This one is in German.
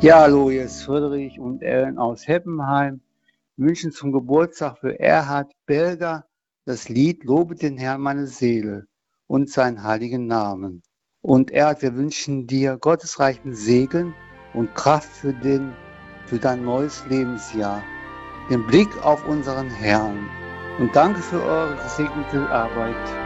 Ja, hallo, hier ist Friedrich und Ellen aus Heppenheim. Wünschen zum Geburtstag für Erhard Berger das Lied Lobe den Herrn meine Seele und seinen heiligen Namen. Und Erhard, wir wünschen dir gottesreichen Segen und Kraft für dein neues Lebensjahr. Den Blick auf unseren Herrn. Und danke für eure gesegnete Arbeit.